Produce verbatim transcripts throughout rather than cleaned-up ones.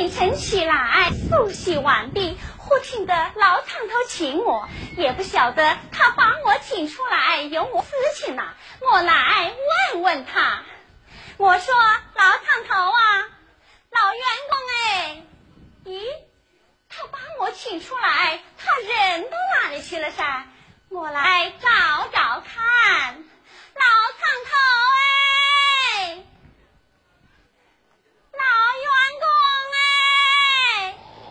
清晨起来梳洗完毕，忽听得老汤头请我，也不晓得他把我请出来有我事情呐、啊，我来问问他。我说老汤头啊，老员工哎，咦，他把我请出来，他人到哪里去了噻？我来找找看。老汤头哎，老员工哎，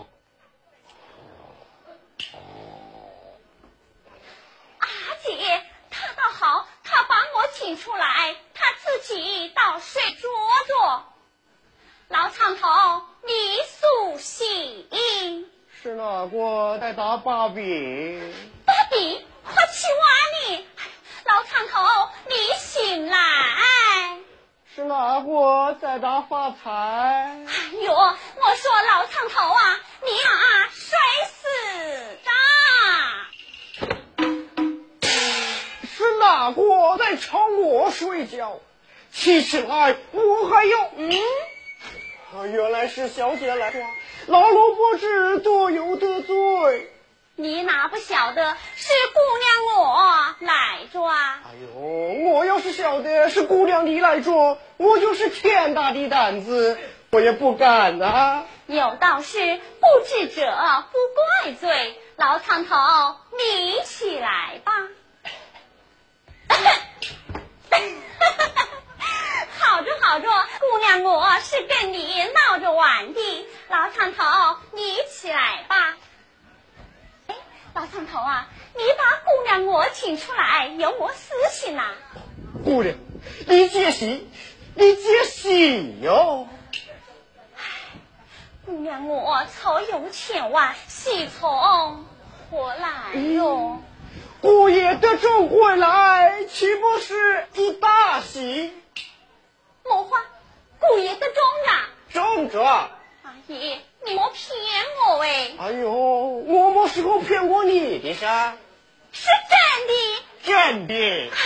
阿姐，他倒好，他把我请出来，他自己到睡着着。老汤头，你苏醒。 是哪个在打把柄？ 把柄？快去挖你！老汤头，你醒来！ 是哪个在打发财？ 哎呦，我说老汤头啊，你啊睡死着！ 是哪个在吵我睡觉？起起来，我还有……嗯，啊，原来是小姐来抓，老罗不知多有得罪。 你哪不晓得是姑娘我来抓？ 哎呦，我要是晓得是姑娘你来捉，我就是天大的胆子，我也不敢啊。 有道是不知者不怪罪，老汤头，你起来吧。好着好着，姑娘我是跟你闹着玩的，老汤头，你起来吧。哎，老汤头啊，你把姑娘我请出来，有我事情啊。 姑娘，你接戏，你接戏哟。 姑娘我愁有千万，喜从何来哟？ 姑爷得中回来，岂不是一大喜？ 莫话，姑爷得中呀？ 中着。 阿姨，你莫骗我哎！ 哎呦，我么时候骗过你的噻？ 是真的。 真的。 哎